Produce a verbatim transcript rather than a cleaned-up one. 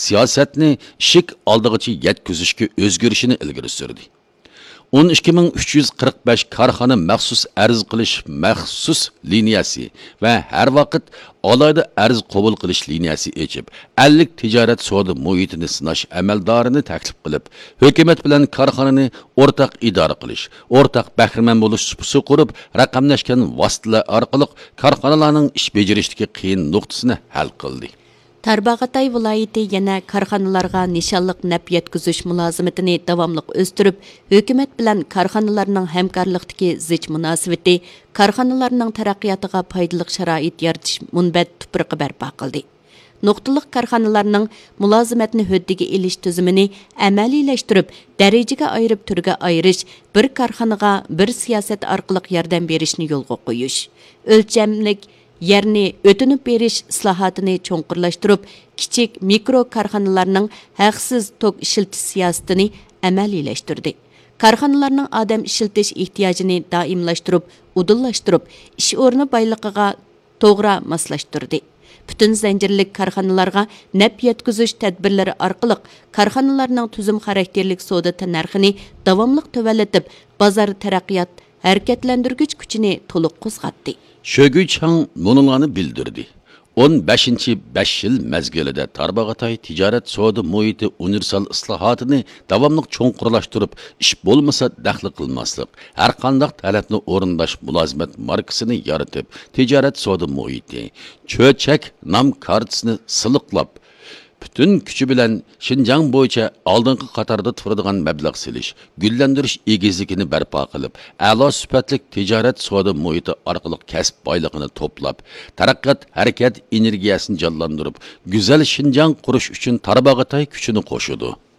siyosatni ishik oldig'icha yetkazishga o'zgarishini ilgari surdi. o'n ikki ming uch yuz qirq besh korxona maxsus arz qilish maxsus liniyasi va har vaqt alohida arz qabul qilish liniyasi ochib, ellik tijorat savdo muhitini sinash amaldorini taklif qilib, hukumat bilan korxonani o'rtaq idora qilish, o'rtaq bahramand bo'lish supusi qurib, raqamlashgan vositalar orqali korxonalarning ish bajarishdagi qiyin nuqtasini hal qildi. Tarbag'atay viloyati yana korxonalarga nishonliq naf yetkazish mulozimatini davomli o'stirib, hukumat bilan korxonalarning hamkorlikdagi zich munosabati, korxonalarning taraqqiyotiga foydali sharoit yaratish munbat tuproqi barpo qildi. Nuqtaliq korxonalarning mulozimatni huddiga ilish tuzumini amaliyleştirib, darajaga ayirib turga ayirish, bir korxonaga bir siyosat orqali yordam berishni yo'lga qo'yish, o'lchamlik yerni o'tinib berish islohotini cho'nqurlashtirib, kichik mikro korxonalarning haqsiz tok ishiltish siyosatini amaliyleştirdi. Korxonalarning odam ishiltish ehtiyojini doimlashtirib, udillashtirib, ish o'rni boyligiga to'g'ri moslashtirdi. Bütün zanjirlik korxonalarga naf yetkazish tadbirlari orqali korxonalarning tuzum xarakterlik savdo narxini davomli to'valatib, bozor taraqqiyot harakatlantirgich kuchini to'liq qo'zg'atdi. Şögü Çang bunlarını bildirdi. o'n beshinchi besh yil mezgilida Tarbag'atay tijorat savdo muhiti universal islohotini davomli cho'nqurlashtirib, ish bo'lmasa daxli qilmaslik, har qanday talabni o'rinlash mulozimat markasini yaratib, tijorat savdo muhiti, cho'chak nom kartasini siliqlab, bütün küçü bilen Şinjan bo'yicha oldingi qatorda turadigan mablag' silish, gullantirish egizligini barpo qilib, a'lo sifatli tijorat savdo muhiti orqali kasb boyligini to'plab, taraqqiyot harakat energiyasini jonlantirib, go'zal Şinjan qurish uchun Tarbag'atay kuchini qo'shadi.